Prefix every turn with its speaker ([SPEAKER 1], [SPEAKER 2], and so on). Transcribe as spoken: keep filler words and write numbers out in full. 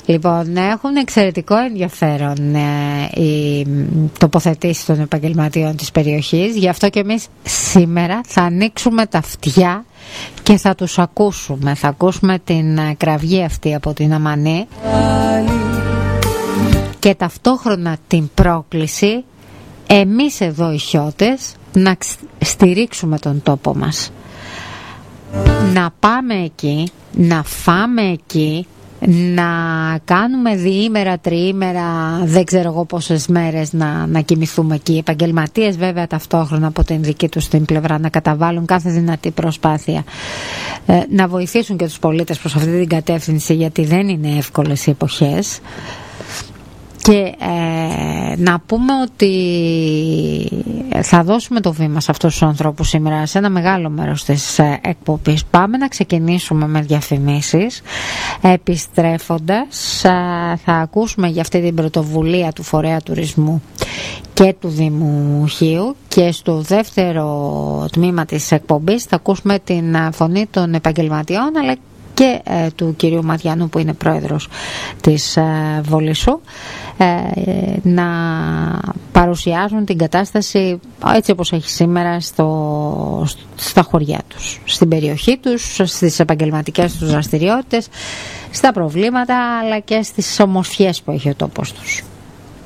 [SPEAKER 1] Λοιπόν, έχουν εξαιρετικό ενδιαφέρον ε, οι τοποθετήσεις των επαγγελματιών της περιοχής. Γι' αυτό και εμείς σήμερα θα ανοίξουμε τα αυτιά και θα τους ακούσουμε. Θα ακούσουμε την κραυγή αυτή από την Αμανή και ταυτόχρονα την πρόκληση εμείς εδώ οι Χιώτες να στηρίξουμε τον τόπο μας. Να πάμε εκεί, να φάμε εκεί, να κάνουμε διήμερα, τριήμερα, δεν ξέρω εγώ πόσες μέρες να, να κοιμηθούμε εκεί. Οι επαγγελματίες βέβαια ταυτόχρονα από την δική τους την πλευρά να καταβάλουν κάθε δυνατή προσπάθεια ε, να βοηθήσουν και τους πολίτες προς αυτή την κατεύθυνση, γιατί δεν είναι εύκολες οι εποχές. Και ε, να πούμε ότι θα δώσουμε το βήμα σε αυτούς τους ανθρώπους σήμερα σε ένα μεγάλο μέρος της ε, εκπομπής. Πάμε να ξεκινήσουμε με διαφημίσεις. Επιστρέφοντας ε, θα ακούσουμε για αυτή την πρωτοβουλία του Φορέα Τουρισμού και του Δήμου Χίου, και στο δεύτερο τμήμα της εκπομπής θα ακούσουμε την φωνή των επαγγελματιών αλλά και ε, του κυρίου Ματιανού που είναι πρόεδρος της ε, Βολισσού, ε, να παρουσιάζουν την κατάσταση έτσι όπως έχει σήμερα στο, στα χωριά τους, στην περιοχή τους, στις επαγγελματικές τους δραστηριότητες, στα προβλήματα αλλά και στις ομορφιές που έχει ο τόπος τους.